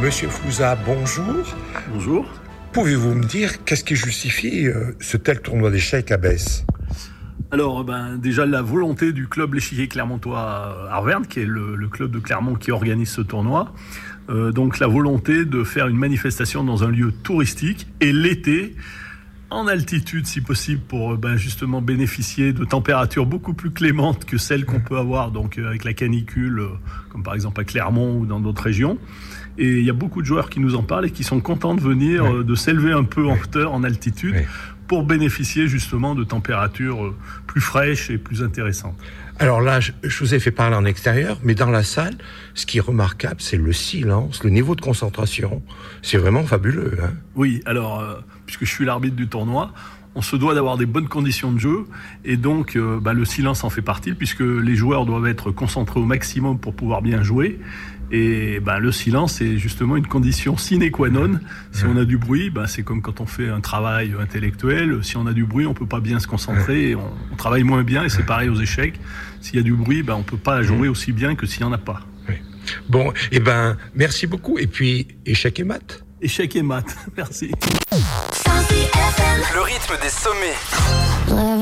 Monsieur Flouza, bonjour. Bonjour. Pouvez-vous me dire qu'est-ce qui justifie ce tel tournoi d'échecs à Besse ? Alors, déjà la volonté du club l'échiquier clermontois Arverne, qui est le club de Clermont qui organise ce tournoi. Donc la volonté de faire une manifestation dans un lieu touristique et l'été, en altitude si possible, pour justement bénéficier de températures beaucoup plus clémentes que celles qu'on peut avoir donc avec la canicule, comme par exemple à Clermont ou dans d'autres régions. Et il y a beaucoup de joueurs qui nous en parlent et qui sont contents de venir, de s'élever un peu en hauteur, en altitude, pour bénéficier justement de températures plus fraîches et plus intéressantes. Alors là, je vous ai fait parler en extérieur, mais dans la salle, ce qui est remarquable, c'est le silence, le niveau de concentration. C'est vraiment fabuleux. Hein ? Oui, alors, puisque je suis l'arbitre du tournoi, on se doit d'avoir des bonnes conditions de jeu, et donc le silence en fait partie, puisque les joueurs doivent être concentrés au maximum pour pouvoir bien jouer. Et le silence est justement une condition sine qua non. Si on a du bruit, c'est comme quand on fait un travail intellectuel. Si on a du bruit, on peut pas bien se concentrer, et on travaille moins bien, et c'est pareil aux échecs. S'il y a du bruit, on peut pas jouer aussi bien que s'il y en a pas. Oui. Bon, merci beaucoup. Et puis, échec et maths. Échec et maths, merci. Le rythme des sommets.